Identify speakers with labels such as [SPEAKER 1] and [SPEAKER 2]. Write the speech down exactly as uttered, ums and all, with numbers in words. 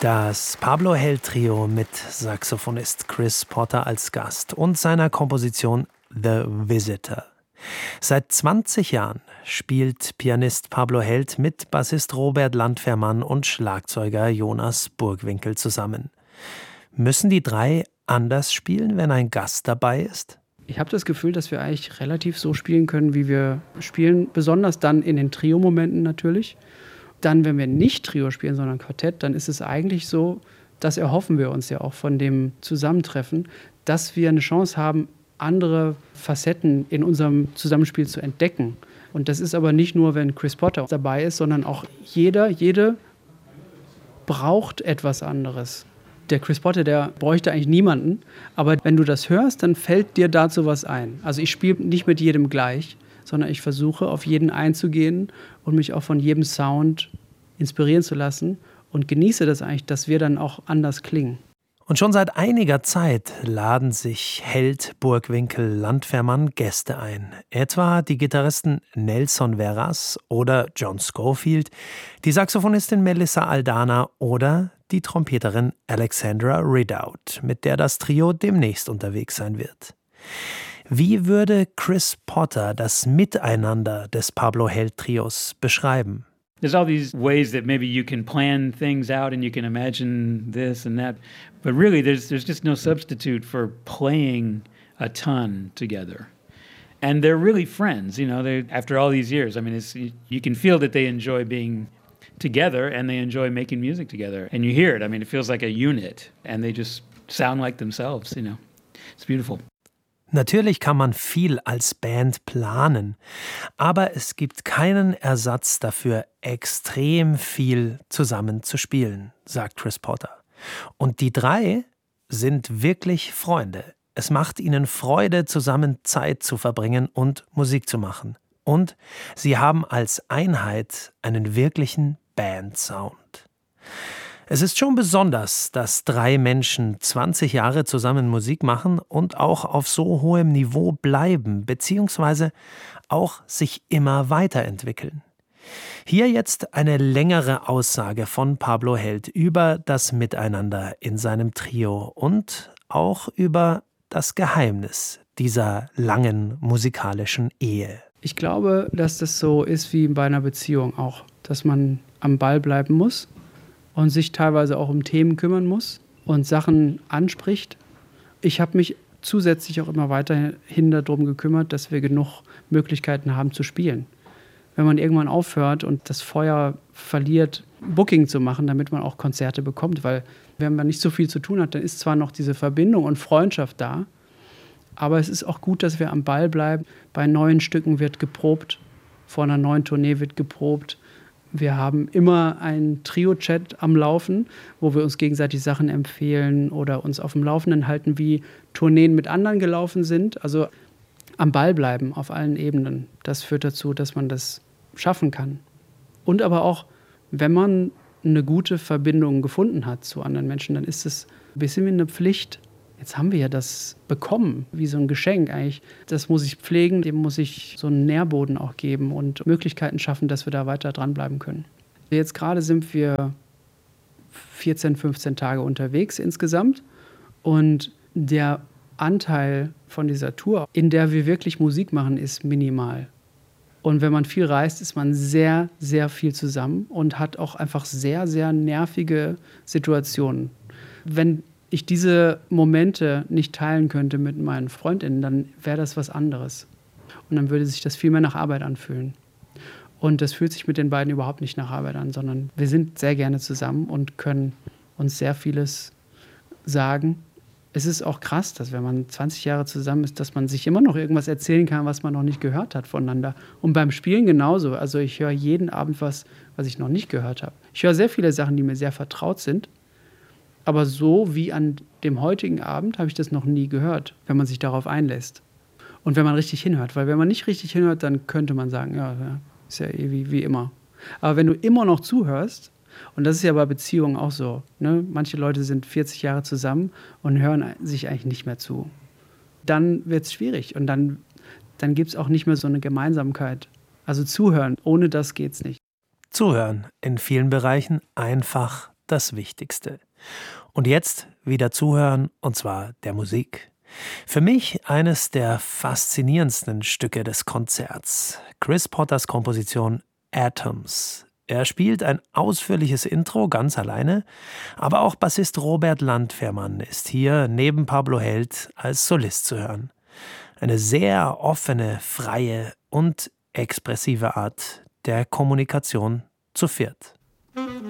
[SPEAKER 1] Das Pablo Held Trio mit Saxophonist Chris Potter als Gast und seiner Komposition The Visitor. Seit zwanzig Jahren spielt Pianist Pablo Held mit Bassist Robert Landfermann und Schlagzeuger Jonas Burgwinkel zusammen. Müssen die drei anders spielen, wenn ein Gast dabei ist?
[SPEAKER 2] Ich habe das Gefühl, dass wir eigentlich relativ so spielen können, wie wir spielen. Besonders dann in den Trio-Momenten natürlich. Dann, wenn wir nicht Trio spielen, sondern Quartett, dann ist es eigentlich so, das erhoffen wir uns ja auch von dem Zusammentreffen, dass wir eine Chance haben, andere Facetten in unserem Zusammenspiel zu entdecken. Und das ist aber nicht nur, wenn Chris Potter dabei ist, sondern auch jeder, jede braucht etwas anderes. Der Chris Potter, der bräuchte eigentlich niemanden, aber wenn du das hörst, dann fällt dir dazu was ein. Also ich spiele nicht mit jedem gleich, sondern ich versuche, auf jeden einzugehen und mich auch von jedem Sound inspirieren zu lassen und genieße das eigentlich, dass wir dann auch anders klingen.
[SPEAKER 1] Und schon seit einiger Zeit laden sich Held, Burgwinkel, Landfermann Gäste ein. Etwa die Gitarristen Nelson Veras oder John Scofield, die Saxophonistin Melissa Aldana oder die Trompeterin Alexandra Ridout, mit der das Trio demnächst unterwegs sein wird. Wie würde Chris Potter das Miteinander des Pablo Held Trios beschreiben?
[SPEAKER 3] There's all these ways that maybe you can plan things out and you can imagine this and that, but really there's there's just no substitute for playing a ton together. And they're really friends, you know, they after all these years. I mean, it's you, you can feel that they enjoy being together and they enjoy making music together. And you hear it. I mean, it feels like a unit and they just sound like themselves, you know. It's beautiful.
[SPEAKER 1] Natürlich kann man viel als Band planen, aber es gibt keinen Ersatz dafür, extrem viel zusammen zu spielen, sagt Chris Potter. Und die drei sind wirklich Freunde. Es macht ihnen Freude, zusammen Zeit zu verbringen und Musik zu machen. Und sie haben als Einheit einen wirklichen Band-Sound. Es ist schon besonders, dass drei Menschen zwanzig Jahre zusammen Musik machen und auch auf so hohem Niveau bleiben, beziehungsweise auch sich immer weiterentwickeln. Hier jetzt eine längere Aussage von Pablo Held über das Miteinander in seinem Trio und auch über das Geheimnis dieser langen musikalischen Ehe.
[SPEAKER 2] Ich glaube, dass das so ist wie bei einer Beziehung auch, dass man am Ball bleiben muss und sich teilweise auch um Themen kümmern muss und Sachen anspricht. Ich habe mich zusätzlich auch immer weiterhin darum gekümmert, dass wir genug Möglichkeiten haben zu spielen. Wenn man irgendwann aufhört und das Feuer verliert, Booking zu machen, damit man auch Konzerte bekommt, weil wenn man nicht so viel zu tun hat, dann ist zwar noch diese Verbindung und Freundschaft da, aber es ist auch gut, dass wir am Ball bleiben. Bei neuen Stücken wird geprobt, vor einer neuen Tournee wird geprobt. Wir haben immer einen Trio-Chat am Laufen, wo wir uns gegenseitig Sachen empfehlen oder uns auf dem Laufenden halten, wie Tourneen mit anderen gelaufen sind. Also am Ball bleiben auf allen Ebenen. Das führt dazu, dass man das schaffen kann. Und aber auch, wenn man eine gute Verbindung gefunden hat zu anderen Menschen, dann ist es ein bisschen wie eine Pflicht. Jetzt haben wir ja das bekommen, wie so ein Geschenk eigentlich. Das muss ich pflegen, dem muss ich so einen Nährboden auch geben und Möglichkeiten schaffen, dass wir da weiter dranbleiben können. Jetzt gerade sind wir vierzehn, fünfzehn Tage unterwegs insgesamt und der Anteil von dieser Tour, in der wir wirklich Musik machen, ist minimal. Und wenn man viel reist, ist man sehr, sehr viel zusammen und hat auch einfach sehr, sehr nervige Situationen. Wenn ich diese Momente nicht teilen könnte mit meinen Freundinnen, dann wäre das was anderes. Und dann würde sich das viel mehr nach Arbeit anfühlen. Und das fühlt sich mit den beiden überhaupt nicht nach Arbeit an, sondern wir sind sehr gerne zusammen und können uns sehr vieles sagen. Es ist auch krass, dass wenn man zwanzig Jahre zusammen ist, dass man sich immer noch irgendwas erzählen kann, was man noch nicht gehört hat voneinander. Und beim Spielen genauso. Also ich höre jeden Abend was, was ich noch nicht gehört habe. Ich höre sehr viele Sachen, die mir sehr vertraut sind. Aber so wie an dem heutigen Abend habe ich das noch nie gehört, wenn man sich darauf einlässt. Und wenn man richtig hinhört. Weil wenn man nicht richtig hinhört, dann könnte man sagen, ja, ist ja eh wie, wie immer. Aber wenn du immer noch zuhörst, und das ist ja bei Beziehungen auch so, ne? Manche Leute sind vierzig Jahre zusammen und hören sich eigentlich nicht mehr zu. Dann wird es schwierig und dann, dann gibt es auch nicht mehr so eine Gemeinsamkeit. Also zuhören, ohne das geht's nicht.
[SPEAKER 1] Zuhören, in vielen Bereichen einfach das Wichtigste. Und jetzt wieder zuhören, und zwar der Musik. Für mich eines der faszinierendsten Stücke des Konzerts. Chris Potters Komposition Atoms. Er spielt ein ausführliches Intro ganz alleine, aber auch Bassist Robert Landfermann ist hier neben Pablo Held als Solist zu hören. Eine sehr offene, freie und expressive Art der Kommunikation zu viert.